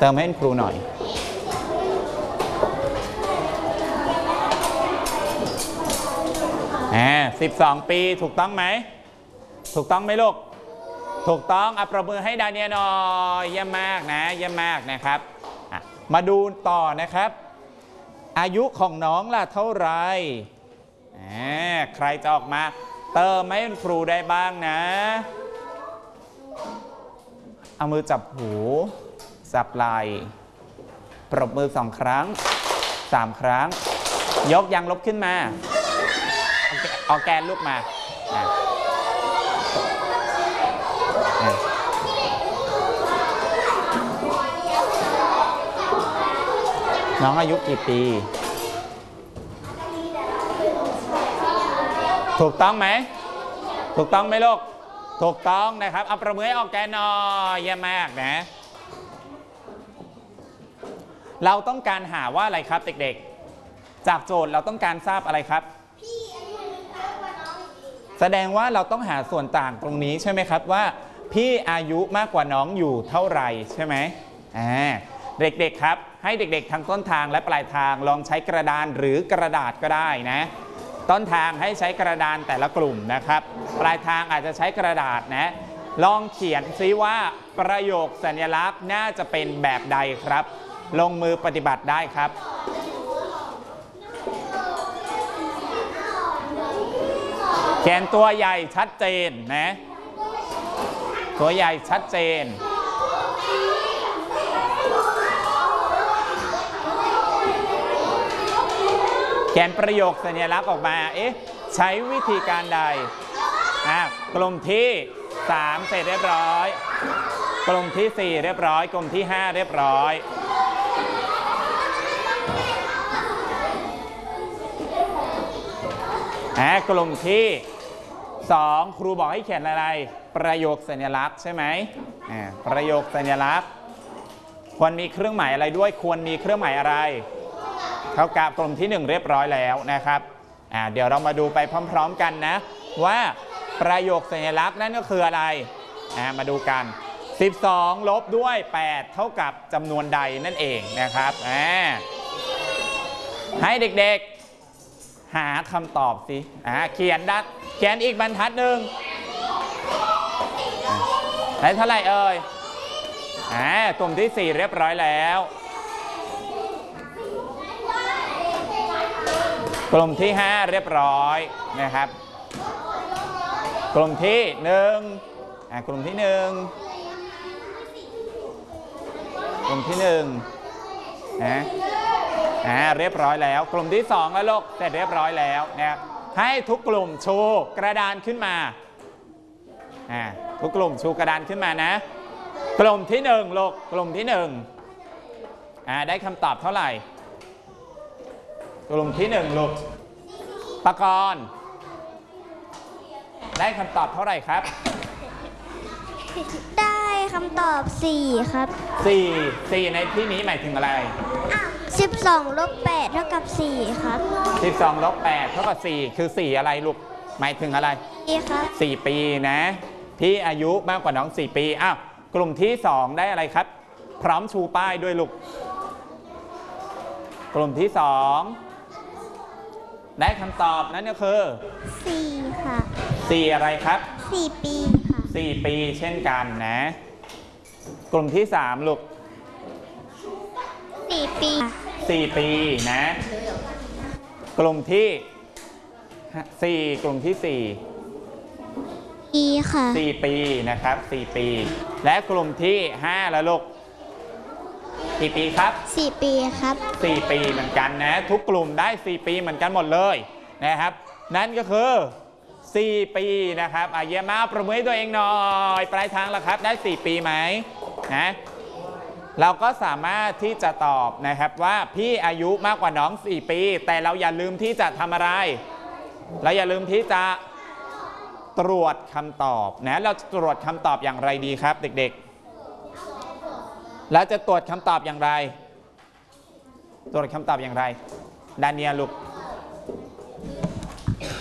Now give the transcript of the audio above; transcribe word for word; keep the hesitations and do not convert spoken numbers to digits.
ติมให้ครูหน่อยอ่าสิบสองปีถูกต้องไหมถูกต้องไหมลูกถูกต้องอัปรบมือให้ดาเนียหน่อยเยี่ยมมากนะเยี่ยมมากนะครับมาดูต่อนะครับอายุของน้องล่ะเท่าไหร่ใครจะออกมาเติมให้ครูได้บ้างนะเอามือจับหูจับไหล่ปรบมือสองครั้งสามครั้งยกยางลบขึ้นมาเอาแกนลูกมาน้องอายุกี่ปีถูกต้องไหมถูกต้องไหมลูกถูกต้องนะครับเอาประมือให้ออกแกนหน่อยเยี่ยมมากนะเราต้องการหาว่าอะไรครับเด็กๆจากโจทย์เราต้องการทราบอะไรครับแสดงว่าเราต้องหาส่วนต่างตรงนี้ใช่ไหมครับว่าพี่อายุมากกว่าน้องอยู่เท่าไหร่ใช่ไหมอ่าเด็กๆครับให้เด็กๆทั้งต้นทางและปลายทางลองใช้กระดานหรือกระดาษก็ได้นะต้นทางให้ใช้กระดานแต่ละกลุ่มนะครับปลายทางอาจจะใช้กระดาษนะลองเขียนซิว่าประโยคสัญลักษณ์น่าจะเป็นแบบใดครับลงมือปฏิบัติได้ครับเขียนตัวใหญ่ชัดเจนนะตัวใหญ่ชัดเจนเขียนประโยคสัญลักษณ์ออกมาเอ๊ะใช้วิธีการใดอ่ะกลุ่มที่สามเสร็จเรียบร้อยกลุ่มที่สี่เรียบร้อยกลุ่มที่ห้าเรียบร้อยอ่ะกลุ่มที่สองครูบอกให้เขียนอะไรประโยคสัญลักษณ์ใช่ไหมอ่าประโยคสัญลักษณ์ควรมีเครื่องหมายอะไรด้วยควรมีเครื่องหมายอะไรเท่ากับกลุ่มที่หนึ่งเรียบร้อยแล้วนะครับอ่าเดี๋ยวเรามาดูไปพร้อมๆกันนะว่าประโยคสัญลักษณ์นั่นก็คืออะไรอ่ามาดูกันสิบสองลบด้วยแปดเท่ากับจำนวนใดนั่นเองนะครับอ่าให้เด็กๆหาคำตอบสิอ่าเขียนดัดเขียนอีกบรรทัดหนึ่งได้เท่าไหร่เอ่ยอ่ากลุ่มที่สี่เรียบร้อยแล้วกลุ่มที่ห้าเรียบร้อยนะครับกลุ่มที่หนึ่งอ่ากลุ่มที่หนึ่งกลุ่มที่หนึ่งนะอ่าเรียบร้อยแล้วกลุ่มที่สองแล้วลูกเสร็จเรียบร้อยแล้วนะครับให้ทุกกลุ่มชูกระดานขึ้นมาอ่าทุกกลุ่มชูกระดานขึ้นมานะกลุ่มที่หนึ่งลูกกลุ่มที่หนึ่งอ่าได้คำตอบเท่าไหร่กลุ่มที่หนึ่งลูกปกรณ์ได้คำตอบเท่าไหร่ครับได้คำตอบสี่ครับสี่ สี่ในที่นี้หมายถึงอะไรสิบสองลบแปดเท่ากับสี่ครับสิบสองลบแปดเท่ากับสี่คือสี่อะไรลูกหมายถึงอะไรสี่ครับสี่ปีนะพี่อายุมากกว่าน้องสี่ปีอ้าวกลุ่มที่สองได้อะไรครับพร้อมชูป้ายด้วยลูกกลุ่มที่สองได้คำตอบนั่นก็คือสี่ค่ะสี่อะไรครับสี่ปีค่ะสี่ปีเช่นกันนะกลุ่มที่สามลูกสี่ปีสี่ปีนะกลุ่มที่สี่กลุ่มที่สี่ปีค่ะสี่ปีนะครับสี่ปีและกลุ่มที่ห้าแล้วลูกกี่ปีครับสี่ปีครับสี่ปีเหมือนกันนะทุกกลุ่มได้สี่ปีเหมือนกันหมดเลยนะครับนั่นก็คือสี่ปีนะครับอ่ะเยี่ยมมากประมือให้ตัวเองหน่อยปลายทางแล้วครับได้สี่ปีไหมนะเราก็สามารถที่จะตอบนะครับว่าพี่อายุมากกว่าน้องสี่ปีแต่เราอย่าลืมที่จะทำอะไรเราอย่าลืมที่จะตรวจคำตอบนะเราจะตรวจคำตอบอย่างไรดีครับเด็กๆแล้วจะตรวจคำตอบอย่างไรตรวจคำตอบอย่างไรดาเนียลูก